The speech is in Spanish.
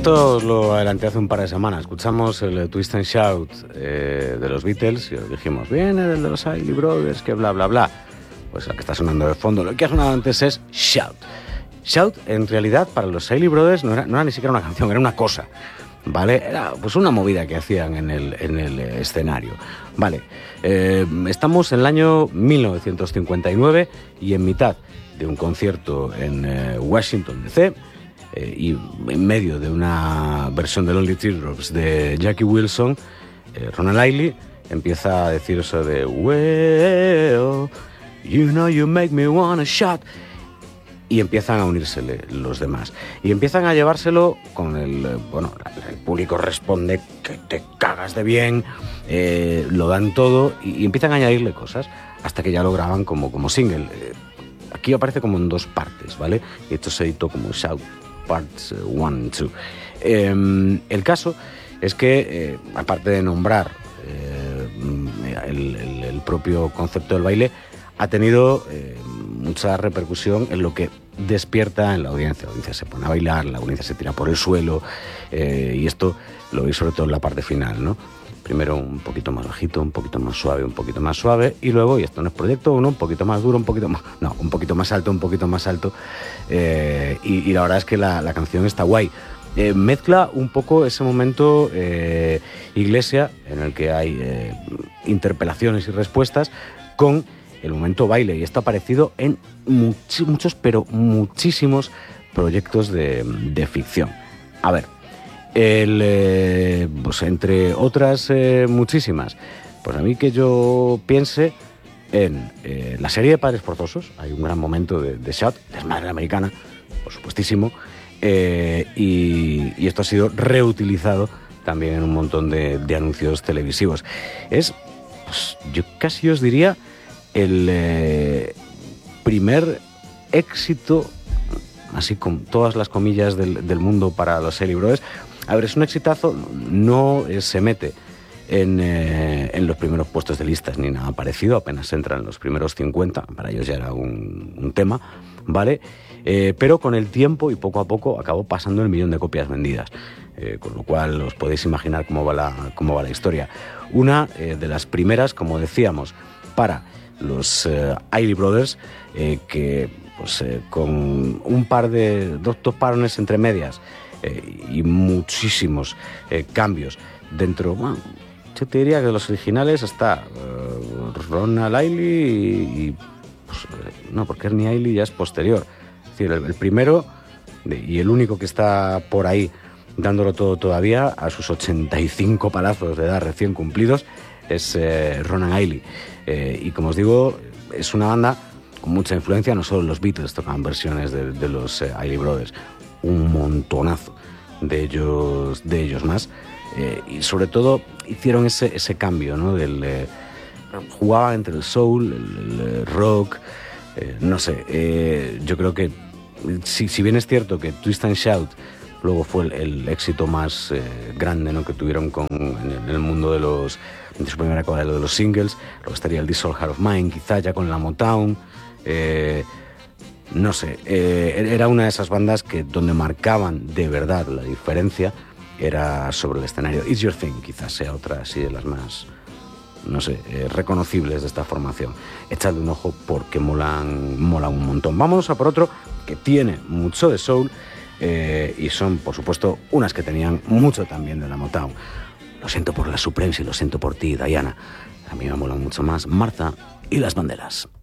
Esto os lo adelanté hace un par de semanas. Escuchamos el Twist and Shout de los Beatles y os dijimos, viene del de los Isley Brothers, que bla, bla, bla. Pues la que está sonando de fondo, lo que ha sonado antes es Shout. Shout, en realidad, para los Isley Brothers no era ni siquiera una canción, era una cosa, ¿vale? Era pues una movida que hacían en el escenario, ¿vale? Estamos en el año 1959 y en mitad de un concierto en Washington, D.C., y en medio de una versión de Lonely Teardrops de Jackie Wilson, Ronald Isley empieza a decir eso de well, you know you make me wanna shout, y empiezan a unírsele los demás y empiezan a llevárselo con el público responde que te cagas de bien, lo dan todo y empiezan a añadirle cosas hasta que ya lo graban como single. Aquí aparece como en dos partes, ¿vale? Y esto se editó como Shout Parts 1 y 2. El caso es que, aparte de nombrar el propio concepto del baile, ha tenido mucha repercusión en lo que despierta en la audiencia. La audiencia se pone a bailar, la audiencia se tira por el suelo, y esto lo veis sobre todo en la parte final, ¿no? Primero un poquito más bajito, un poquito más suave, y luego, y esto no es proyecto uno, un poquito más duro, un poquito más alto, y la verdad es que la canción está guay. Mezcla un poco ese momento iglesia, en el que hay interpelaciones y respuestas, con el momento baile, y esto ha aparecido en muchos, pero muchísimos proyectos de ficción. A ver, pues entre otras muchísimas, pues a mí que yo piense en la serie de Padres Forzosos, hay un gran momento de Shout, desmadre americana, por supuestísimo, y esto ha sido reutilizado también en un montón de anuncios televisivos. Es, pues, yo casi os diría, el primer éxito, así con todas las comillas del mundo para los Isley Brothers. A ver, es un exitazo, no se mete en los primeros puestos de listas ni nada parecido, apenas entra en los primeros 50, para ellos ya era un tema, ¿vale? Pero con el tiempo y poco a poco acabó pasando el 1.000.000 de copias vendidas, con lo cual os podéis imaginar cómo va la historia. Una de las primeras, como decíamos, para los Isley Brothers, que pues con dos parones entre medias, y muchísimos cambios dentro, bueno, yo te diría que de los originales está Ronald Isley y pues, no, porque Ernie Isley ya es posterior, es decir, el primero y el único que está por ahí dándolo todo todavía a sus 85 palazos de edad recién cumplidos es Ronald Isley, y como os digo, es una banda con mucha influencia. No solo los Beatles tocan versiones de los Isley Brothers, un montonazo de ellos más, y sobre todo hicieron ese cambio, ¿no? Jugaban entre el soul, el rock, no sé, yo creo que si bien es cierto que Twist and Shout luego fue el éxito más grande, ¿no?, que tuvieron en el mundo de su primera época, de los singles, luego estaría el This Old Heart of Mine, quizá ya con la Motown, no sé, era una de esas bandas que donde marcaban de verdad la diferencia era sobre el escenario. It's Your Thing quizás sea otra así de las más, no sé, reconocibles de esta formación. Echadle un ojo porque mola un montón. Vámonos a por otro que tiene mucho de soul, y son, por supuesto, unas que tenían mucho también de la Motown. Lo siento por la Supremes y lo siento por ti, Diana. A mí me molan mucho más Martha y las Banderas.